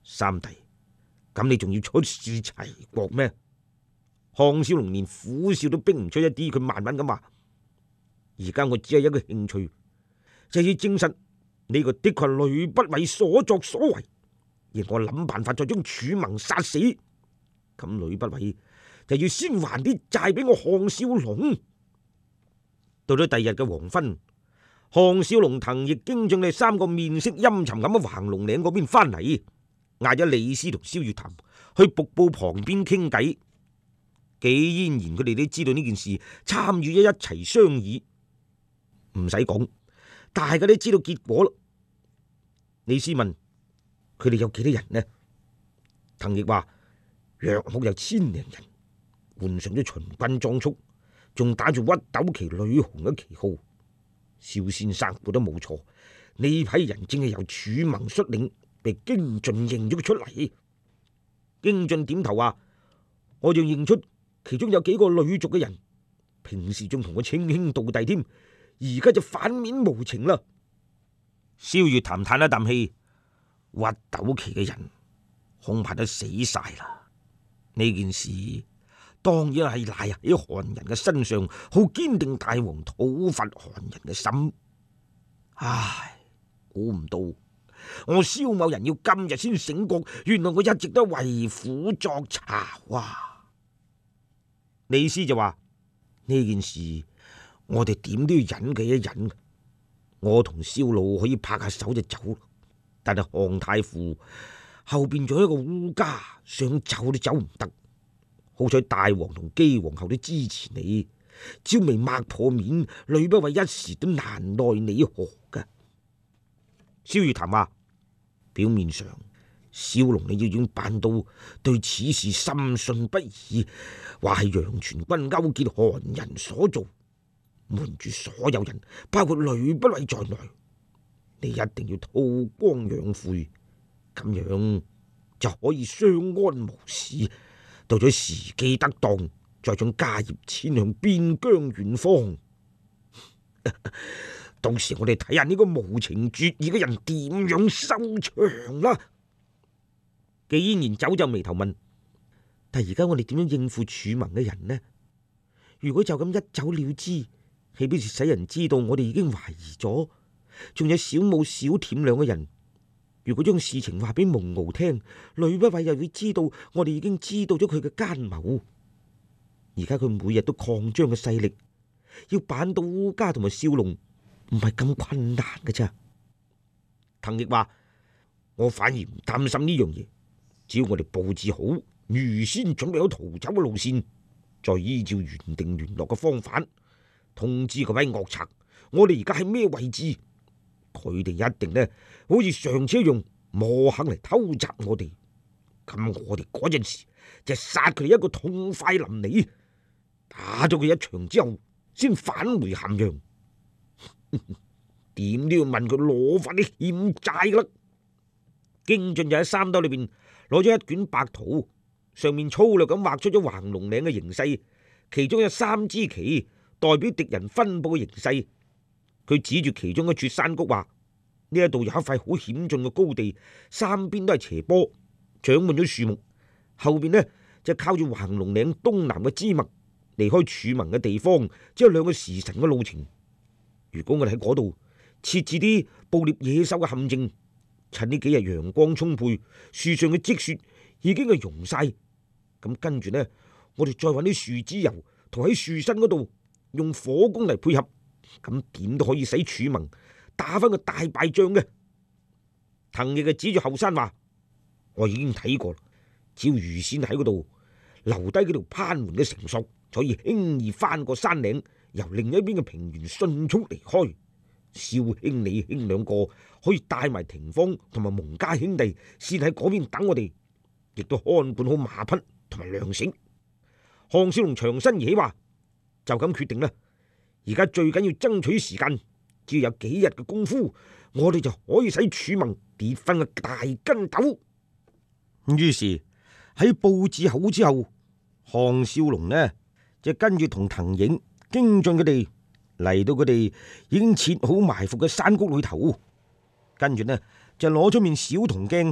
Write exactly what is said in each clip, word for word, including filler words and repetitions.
三弟，咁你仲要出使齊國咩？項少龍連苦笑都逼唔出一啲，佢慢慢咁話：而家我只係一個興趣，就要證實呢個的確係呂不韋所作所為，而我諗辦法再將楚盟殺死。咁呂不韋就要先還啲債俾我項少龍。到咗第二日嘅黃昏，項少龍、滕毅、荊進，你三個面色陰沉咁喺橫龍嶺嗰邊翻嚟，嗌咗李斯同蕭月潭去瀑布旁邊傾偈。紀嫣然佢哋都知道呢件事，參與咗一齊商議。唔使講，大家都知道結果啦。李斯問佢哋有幾多人呢？滕毅話約莫有千零人，換上咗秦軍裝束，仲打住屈斗旗、呂紅嘅旗號。蕭先生估得冇錯，呢批人正係由楚盟率領，被荊進認咗佢出嚟。荊進點頭話：我就認出其中有幾個呂族嘅人，平時仲同我稱兄道弟添，而家就反面無情啦。蕭月潭嘆一啖氣，屈斗旗嘅人恐怕都死晒啦。呢件事當然係賴喺韓人嘅身上，好堅定大王討伐韓人嘅心。唉，估唔到我蕭某人要今日先醒覺，原來我一直都為虎作姣啊！李斯就話：呢件事我哋點都要忍佢一忍。我同蕭老可以拍下手就走，但係項太傅後邊仲有一個烏家，想走都走唔得。好彩大王同姬皇后都支持你，朝未抹破面，呂不韋一時都難奈你何噶。蕭月潭話：表面上蕭龍你已經扮到對此事深信不疑，話係楊全軍勾結韓人所做，瞞住所有人，包括呂不韋在內。你一定要韜光養晦，咁樣就可以相安無事。到咗時機得當，再將家業遷向邊疆遠方。到時我哋睇下呢個無情絕義嘅人點樣收場啦。紀嫣然皺皺眉頭問：但而家我哋點樣應付楚盟嘅人呢？如果就咁一走了之，豈不是使人知道我哋已經懷疑咗？仲有小武、小恬兩個人，如果將事情話俾蒙敖聽，呂不韋又會知道我哋已經知道咗佢嘅奸謀。而家佢每日都擴張嘅勢力，要扳到烏家同埋少龍，唔係咁困難嘅咋。滕毅話：我反而唔擔心呢樣嘢，只要我哋布置好，預先準備好逃走嘅路線，再依照原定聯絡嘅方法通知嗰批惡賊，我哋而家喺咩位置，佢哋一定呢好似上次一樣摸肯嚟偷襲我哋。咁我哋嗰陣時就殺佢哋一個痛快淋漓，打咗佢一場之後，先返回咸陽。點都要問佢攞翻啲欠債噶啦。荊進就喺衫兜裏邊攞咗一卷白圖，上面粗略咁畫出咗橫龍嶺嘅形勢，其中有三支旗代表敵人分布嘅形勢。佢指住其中一處山谷話：呢一度有一塊好險峻嘅高地，三邊都係斜坡，長滿咗樹木。後邊呢就靠住橫龍嶺東南嘅支脈，離開楚盟嘅地方只有兩個時辰嘅路程。如果我哋喺嗰度設置啲捕獵野獸嘅陷阱，趁呢幾日陽光充沛，樹上嘅積雪已經係融晒，咁跟住呢，我哋再揾啲樹枝油塗喺樹身嗰度，用火攻嚟配合，咁點都可以使楚盟打翻個大敗仗嘅。滕毅就指住後山話：我已經睇過啦，只要預先喺嗰度留低幾條攀援嘅繩索，就可以輕易翻過山嶺，由另一邊嘅平原迅速離開。蕭兄、李兄兩個可以帶埋廷芳同埋蒙家兄弟先喺嗰邊等我哋，亦都看管好馬匹同埋糧食。項少龍長身而起話：就咁決定啦！而家最緊要爭取時間，只要有幾日嘅功夫，我哋就可以使楚盟跌翻個大跟斗。於是喺布置好之後，項少龍呢就跟住同滕毅、荊進佢哋嚟到佢哋已經設好埋伏嘅山谷裏頭，跟住呢就攞咗面小銅鏡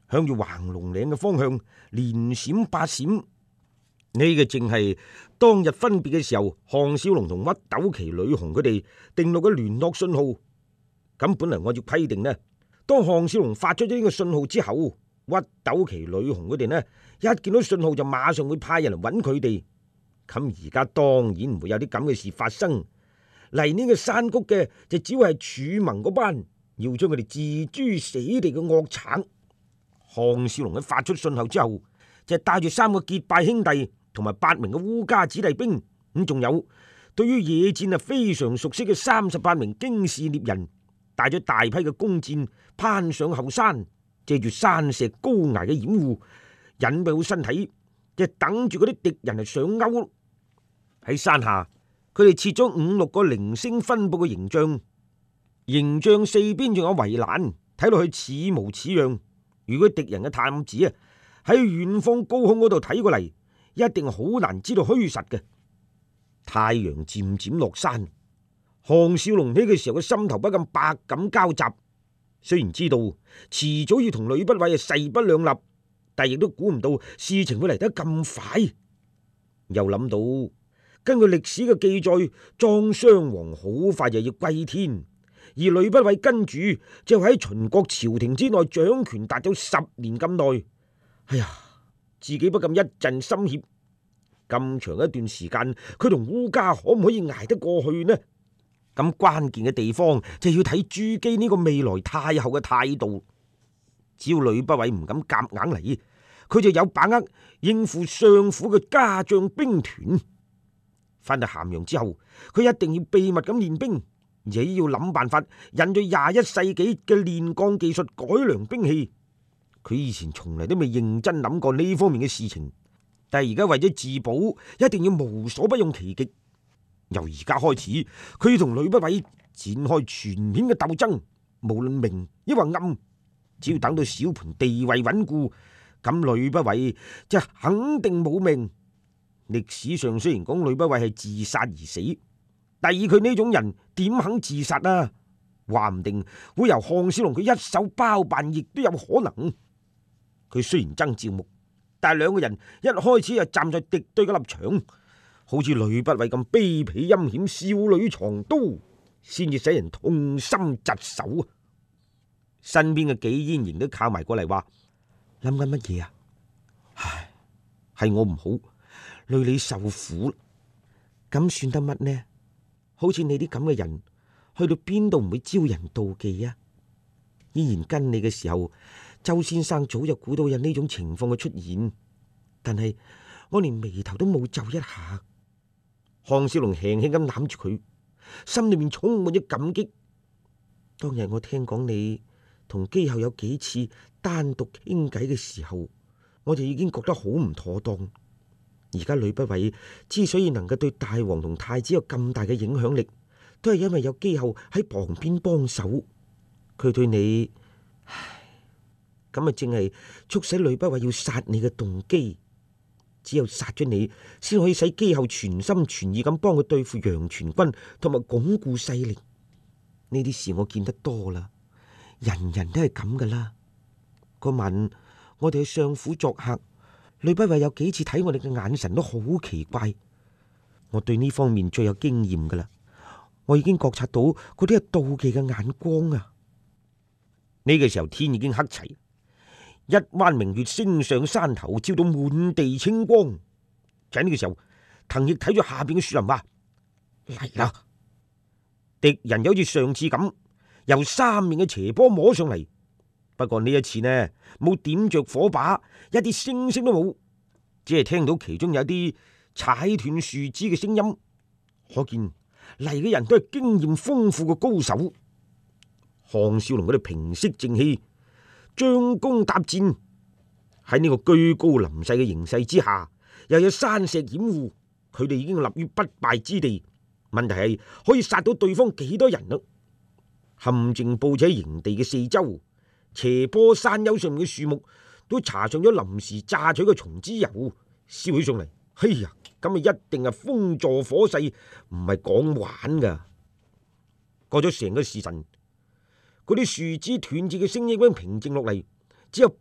向住橫龍嶺嘅方向連閃八閃。呢個正係當日分別嘅時候，項少龍同屈斗旗、呂紅佢哋定落嘅聯絡信號。咁本嚟按照規定呢，當項少龍發出咗呢個信號之後，屈斗旗、呂紅佢哋呢一見到信號就馬上會派人嚟揾佢哋。咁而家當然唔會有啲咁嘅事發生。嚟呢個山谷嘅就只會係楚盟嗰班要將佢哋置諸死地嘅惡賊。項少龍喺發出信號之後，就帶住三個結拜兄弟同埋八名嘅烏家子弟兵，咁仲有對於野戰啊非常熟悉嘅三十八名京士獵人，帶咗大批嘅弓箭攀上後山，借住山石高崖嘅掩護，隱蔽好身體，就等住嗰啲敵人嚟上鈎。喺山下，佢哋設咗五六個零星分布嘅營帳，營帳四邊仲有圍欄，睇落去似模似樣。如果敵人嘅探子啊喺遠方高空嗰度睇過嚟，一定好難知道虛實嘅。太陽漸漸落山，項少龍呢個時候嘅心頭不禁百感交集。雖然知道遲早要同呂不韋啊勢不兩立，但亦都估唔到事情會嚟得咁快。又諗到根據歷史嘅記載，莊襄王好快就要歸天。而呂不韋跟住就喺秦國朝廷之內掌權達咗十年咁耐，哎呀，自己不禁一陣心怯。咁長一段時間，佢同烏家可唔可以捱得過去呢？咁關鍵嘅地方就要睇朱姬呢個未來太后嘅態度。只要呂不韋唔敢夾硬嚟，佢就有把握應付相府嘅家將兵團。翻到咸陽之後，佢一定要秘密咁練兵。而且要諗辦法引咗廿一世紀嘅煉鋼技術改良兵器。佢以前從嚟都未認真諗過呢方面嘅事情，但係而家為咗自保，一定要無所不用其極。由而家開始，佢要同呂不韋展開全面嘅鬥爭，無論明抑或暗，只要等到小盤地位穩固，咁呂不韋就肯定冇命。歷史上雖然講呂不韋係自殺而死，但以佢呢種人點肯自殺啊？話唔定會由項少龍佢一手包辦，亦都有可能。佢雖然憎趙牧，但係兩個人一開始就站在敵對嘅立場，好似呂不韋咁卑鄙陰險、少女藏刀，先至使人痛心疾首啊！身邊嘅紀嫣然都靠埋過嚟話：諗緊乜嘢啊？唉，係我唔好，累你受苦，咁算得乜呢？好似你啲咁嘅人，去到邊度唔會招人妒忌啊？依然跟你嘅時候，周先生早就估到有呢種情況嘅出現，但係我連眉頭都冇皺一下。項少龍輕輕咁攬住佢，心裏面充滿咗感激。當日我聽講你同姬后有幾次單獨傾偈嘅時候，我就已經覺得好唔妥當。而家呂不韋之所以能夠對大王同太子有咁大嘅影響力，都係因為有姬后喺旁邊幫手。佢對你，唉，咁啊正係促使呂不韋要殺你嘅動機。只有殺咗你，先可以使姬后全心全意咁幫佢對付楊全軍，同埋鞏固勢力。呢啲事我見得多啦，人人都係咁噶啦。嗰晚我哋去相府作客，呂不韋有幾次睇我哋嘅眼神都好奇怪。我對呢方面最有經驗噶啦，我已經覺察到嗰啲係妒忌嘅眼光啊！呢個時候天已經黑齊，一彎明月升上山頭，照到滿地青光。就喺呢個時候，滕毅睇住下邊嘅樹林話：嚟啦！敵人有好似上次咁，由三面嘅斜坡摸上嚟。不過呢一次呢，冇點着火把，一啲聲聲都冇，只係聽到其中有一啲踩斷樹枝嘅聲音。可見嚟嘅人都係經驗豐富嘅高手。項少龍佢哋平息靜氣，張弓搭箭。喺呢個居高臨勢嘅形勢之下，又有山石掩護，佢哋已經立於不敗之地。問題係可以殺到對方幾多人咯？陷阱布置喺營地嘅四周，斜坡山丘上面嘅樹木都搽上咗臨時榨取嘅松脂油，燒起上嚟，哎呀，咁啊一定係風助火勢，唔係講玩噶。過咗成個時辰，嗰啲樹枝斷節嘅聲音已經平靜落嚟，只有